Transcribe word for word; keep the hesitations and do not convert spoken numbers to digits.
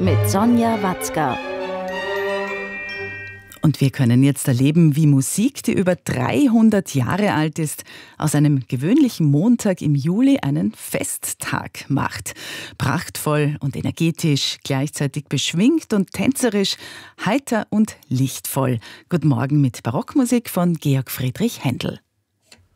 mit Sonja Watzger. Und wir können jetzt erleben, wie Musik, die über dreihundert Jahre alt ist, aus einem gewöhnlichen Montag im Juli einen Festtag macht. Prachtvoll und energetisch, gleichzeitig beschwingt und tänzerisch, heiter und lichtvoll. Guten Morgen mit Barockmusik von Georg Friedrich Händel.